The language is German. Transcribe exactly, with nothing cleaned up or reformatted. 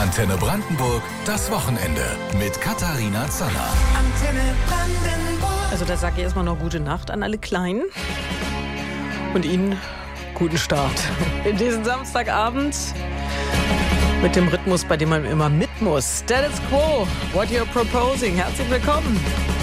Antenne Brandenburg, das Wochenende mit Katharina Zander. Antenne Brandenburg. Also da sage ich erstmal noch gute Nacht an alle Kleinen und Ihnen guten Start in diesen Samstagabend mit dem Rhythmus, bei dem man immer mit muss. Status Quo, what you're proposing. Herzlich willkommen.